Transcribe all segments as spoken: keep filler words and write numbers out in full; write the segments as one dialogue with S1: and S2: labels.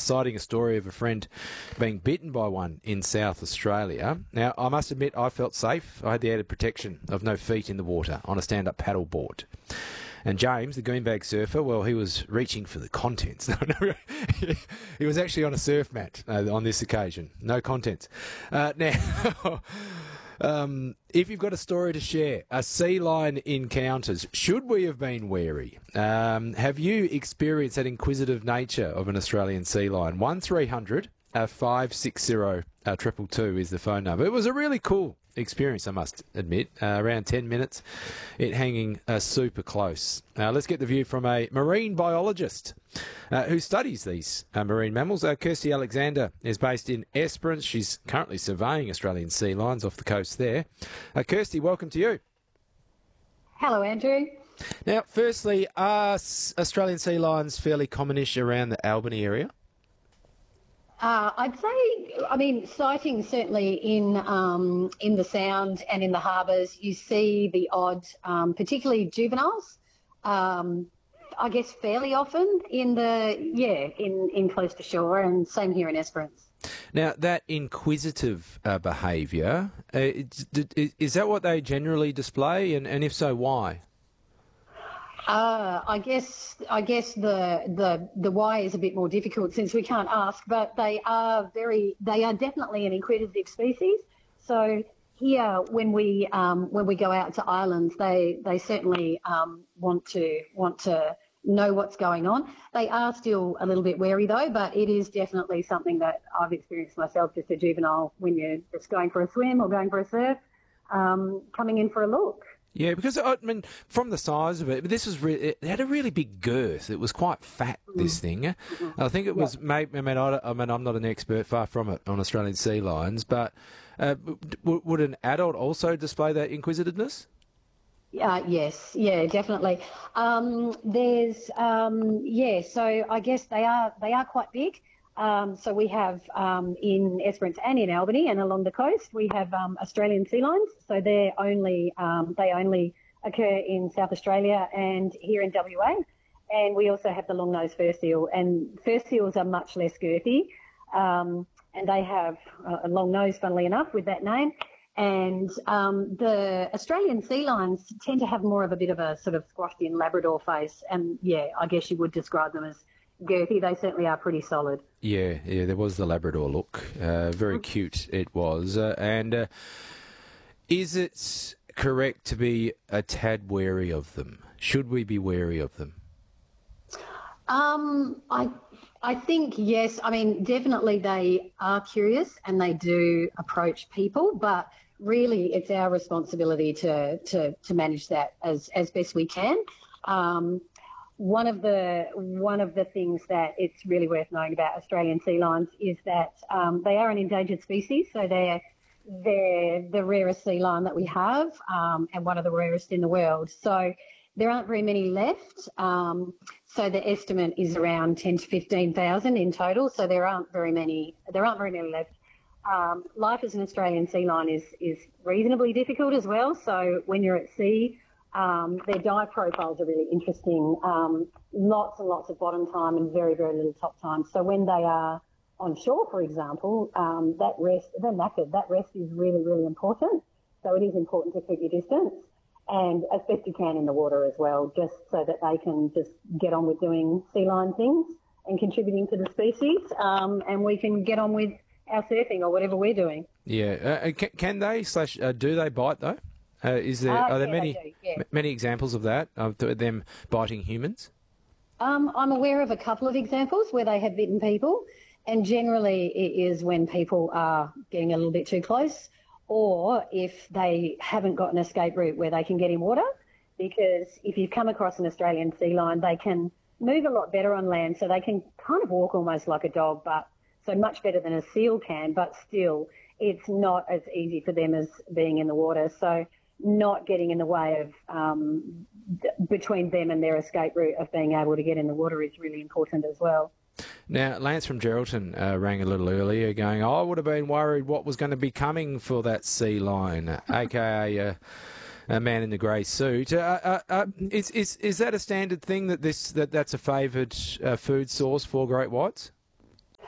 S1: citing a story of a friend being bitten by one in South Australia. Now, I must admit, I felt safe. I had the added protection of no feet in the water on a stand-up paddle board. And James, the greenbag surfer, well, he was reaching for the contents. No, no, he was actually on a surf mat uh, on this occasion. No contents. Uh, now, um, if you've got a story to share, a sea lion encounters, should we have been wary? Um, have you experienced that inquisitive nature of an Australian sea lion? one three hundred five six zero two two two is the phone number. It was a really cool experience, I must admit. Uh, around ten minutes, it hanging uh, super close. Uh, let's get the view from a marine biologist uh, who studies these uh, marine mammals. Uh, Kirsty Alexander is based in Esperance. She's currently surveying Australian sea lions off the coast there. Uh, Kirsty, welcome to you.
S2: Hello, Andrew.
S1: Now, firstly, are Australian sea lions fairly commonish around the Albany area?
S2: Uh, I'd say, I mean, sightings certainly in um, in the Sound and in the harbours, you see the odd, um, particularly juveniles, um, I guess fairly often in the, yeah, in, in close to shore, and same here in Esperance.
S1: Now, that inquisitive uh, behaviour, uh, is, is that what they generally display, and, and if so, why?
S2: Uh, I guess I guess the the the why is a bit more difficult since we can't ask, but they are very they are definitely an inquisitive species. So here, when we um, when we go out to islands, they they certainly um, want to want to know what's going on. They are still a little bit wary though, but it is definitely something that I've experienced myself, just a juvenile when you're just going for a swim or going for a surf, um, coming in for a look.
S1: Yeah, because, I mean, from the size of it, this was re- it had a really big girth. It was quite fat, this thing. Mm-hmm. I think it was, yeah. maybe, I mean, I, I mean, I'm not an expert, far from it, on Australian sea lions, but uh, w- would an adult also display that inquisitiveness?
S2: Uh, yes, yeah, definitely. Um, there's, um, yeah, so I guess they are they are quite big. Um, so we have um, in Esperance and in Albany and along the coast, we have um, Australian sea lions. So they're only um, they only occur in South Australia and here in W A. And we also have the long-nosed fur seal. And fur seals are much less girthy, um, and they have a long nose, funnily enough, with that name. And um, the Australian sea lions tend to have more of a bit of a sort of squashed-in Labrador face. And yeah, I guess you would describe them as girthy. They certainly are pretty solid.
S1: Yeah, yeah, there was the Labrador look. Uh, very cute it was. Uh, and uh, is it correct to be a tad wary of them? Should we be wary of them?
S2: Um, I I think yes. I mean, definitely they are curious and they do approach people, but really it's our responsibility to to, to manage that as, as best we can. Um, One of the one of the things that it's really worth knowing about Australian sea lions is that um, they are an endangered species, so they're they're the rarest sea lion that we have, um, and one of the rarest in the world. So there aren't very many left. Um, so the estimate is around ten to fifteen thousand in total. So there aren't very many. There aren't very many left. Um, life as an Australian sea lion is is reasonably difficult as well. So when you're at sea, Um, their dive profiles are really interesting. Um, lots and lots of bottom time and very, very little top time. So when they are on shore, for example, um, that rest, they're knackered. That rest is really, really important. So it is important to keep your distance and as best you can in the water as well, just so that they can just get on with doing sea lion things and contributing to the species. Um, and we can get on with our surfing or whatever we're doing.
S1: Yeah. Uh, can, can they slash uh, do they bite though? Uh, is there
S2: uh,
S1: are there
S2: yeah,
S1: many
S2: do, yeah.
S1: m- many examples of that of th- them biting humans?
S2: Um, I'm aware of a couple of examples where they have bitten people, and generally it is when people are getting a little bit too close, or if they haven't got an escape route where they can get in water. Because if you come across an Australian sea lion, they can move a lot better on land, so they can kind of walk almost like a dog, but so much better than a seal can. But still, it's not as easy for them as being in the water. So not getting in the way of um, d- between them and their escape route of being able to get in the water is really important as well.
S1: Now, Lance from Geraldton uh, rang a little earlier going, I would have been worried what was going to be coming for that sea lion, aka uh, a man in the grey suit. Uh, uh, uh, is, is is that a standard thing that this that that's a favoured uh, food source for great whites?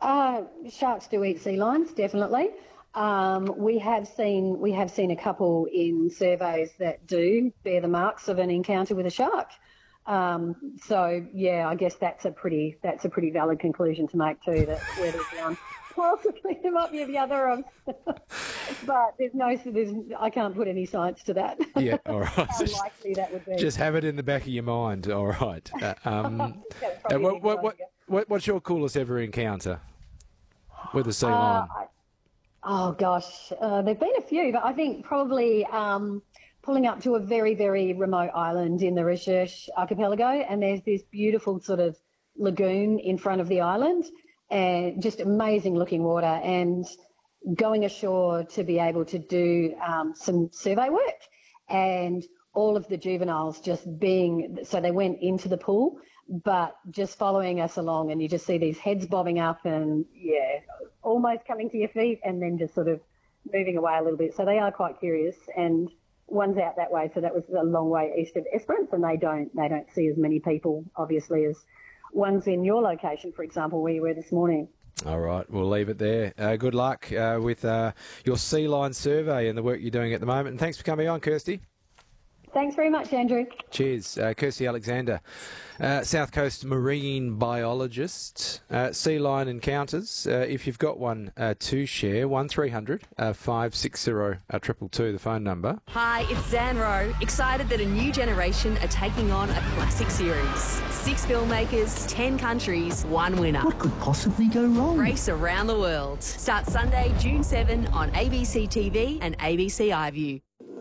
S2: Uh, sharks do eat sea lions, definitely. Um, we have seen we have seen a couple in surveys that do bear the marks of an encounter with a shark. Um, so yeah, I guess that's a pretty that's a pretty valid conclusion to make too. That where there's one, possibly there might be the other of, but there's no there's I can't put any science to that.
S1: Yeah, all right.
S2: How likely that would be.
S1: Just have it in the back of your mind. All right. Uh, um, uh, what, what, what, what, what's your coolest ever encounter with a sea lion?
S2: Uh, oh gosh, uh, there've been a few, but I think probably. Um, pulling up to a very, very remote island in the Recherche archipelago, and there's this beautiful sort of lagoon in front of the island, and just amazing looking water, and going ashore to be able to do um, some survey work, and all of the juveniles just being, so they went into the pool, but just following us along, and you just see these heads bobbing up and, yeah, almost coming to your feet and then just sort of moving away a little bit. So they are quite curious, and one's out that way, so that was a long way east of Esperance, and they don't they don't see as many people, obviously, as ones in your location, for example, where you were this morning.
S1: All right, we'll leave it there. Uh, good luck uh, with uh, your sea lion survey and the work you're doing at the moment, and thanks for coming on, Kirsty.
S2: Thanks very much, Andrew.
S1: Cheers. Uh, Kirsty Alexander, uh, South Coast marine biologist. Uh, sea lion encounters. Uh, if you've got one uh, to share, one three hundred five six zero triple two, the phone number.
S3: Hi, it's Zan Rowe. Excited that a new generation are taking on a classic series. Six filmmakers, ten countries, one winner.
S4: What could possibly go wrong?
S3: Race around the world. Starts Sunday, June seventh on A B C T V and A B C iView.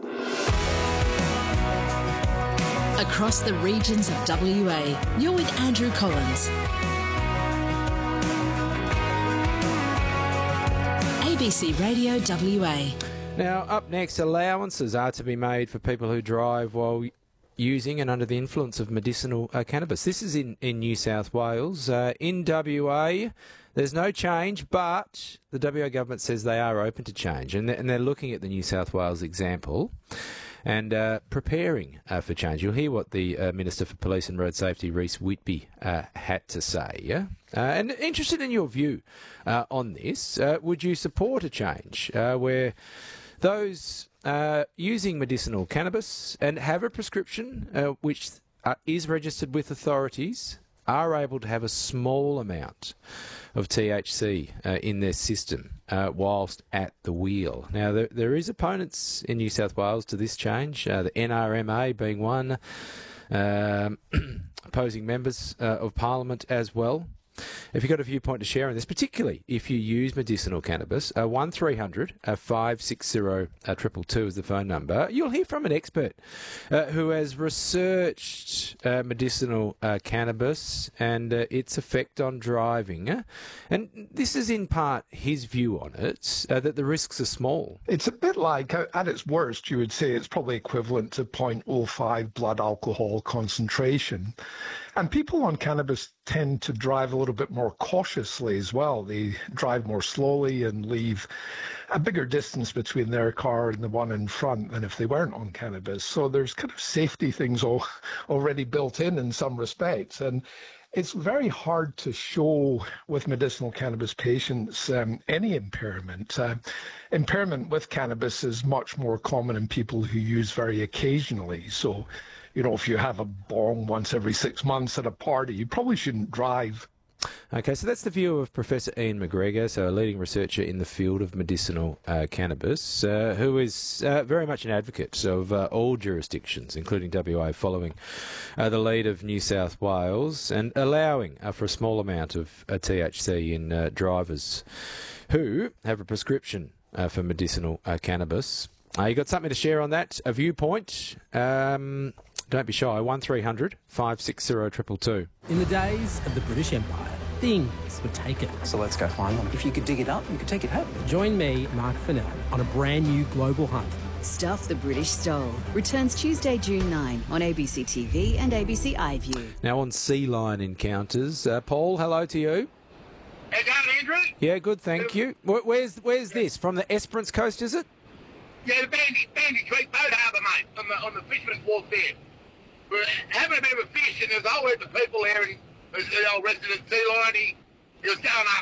S5: Across the regions of W A, you're with Andrew Collins. A B C Radio W A.
S1: Now, up next, allowances are to be made for people who drive while using and under the influence of medicinal uh, cannabis. This is in, in New South Wales. Uh, in W A, there's no change, but the W A government says they are open to change, and they're, and they're looking at the New South Wales example and uh, preparing uh, for change. You'll hear what the uh, Minister for Police and Road Safety, Rhys Whitby, uh, had to say. Yeah? Uh, and interested in your view uh, on this, uh, would you support a change uh, where those uh, using medicinal cannabis and have a prescription uh, which uh, is registered with authorities are able to have a small amount of T H C uh, in their system uh, whilst at the wheel? Now, there, there is opponents in New South Wales to this change, uh, the N R M A being one, um, opposing members uh, of Parliament as well. If you've got a viewpoint to share on this, particularly if you use medicinal cannabis, uh, one three hundred five six zero triple two is the phone number. You'll hear from an expert uh, who has researched uh, medicinal uh, cannabis and uh, its effect on driving. And this is in part his view on it, uh, that the risks are small.
S6: It's a bit like, at its worst, you would say it's probably equivalent to zero point zero five blood alcohol concentration. And people on cannabis tend to drive a little bit more cautiously as well. They drive more slowly and leave a bigger distance between their car and the one in front than if they weren't on cannabis. So there's kind of safety things all, already built in in some respects. And it's very hard to show with medicinal cannabis patients um, any impairment. Uh, impairment with cannabis is much more common in people who use very occasionally. So, you know, if you have a bong once every six months at a party, you probably shouldn't drive.
S1: Okay, so that's the view of Professor Ian McGregor, so a leading researcher in the field of medicinal uh, cannabis, uh, who is uh, very much an advocate of uh, all jurisdictions, including W A, following uh, the lead of New South Wales and allowing uh, for a small amount of uh, T H C in uh, drivers who have a prescription uh, for medicinal uh, cannabis. Uh, you got something to share on that? A viewpoint? Um, don't be shy. one three hundred five six zero triple two.
S7: In the days of the British Empire, things were taken.
S4: So let's go find them. If you could dig it up, you could take it home.
S7: Join me, Mark Fennell, on a brand new global hunt.
S3: Stuff the British Stole returns Tuesday, June ninth on A B C T V and A B C iView.
S1: Now on sea lion encounters, uh, Paul, hello to you.
S8: Hey, down, Andrew.
S1: Yeah, good, thank you. Where, where's where's this? From the Esperance coast, is it?
S8: Yeah, the Bandy, Bandy Creek Boat Harbour, mate, on the, on the Fisherman's Wharf there. We're having a bit of a fish, and there's a whole heap of people there, and there's the old resident sea lion, he, he was going